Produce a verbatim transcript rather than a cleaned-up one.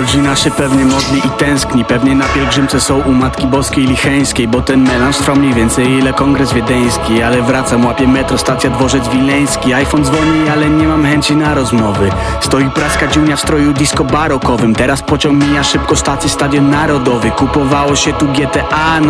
Rodzina się pewnie modli i tęskni, pewnie na pielgrzymce są u Matki Boskiej Licheńskiej, bo ten melanż trwa mniej więcej ile kongres wiedeński. Ale wracam, łapię metro, stacja Dworzec Wileński. iPhone dzwoni, ale nie mam chęci na rozmowy. Stoi praska dziunia w stroju disco barokowym. Teraz pociąg mija szybko stację Stadion Narodowy. Kupowało się tu G T A, no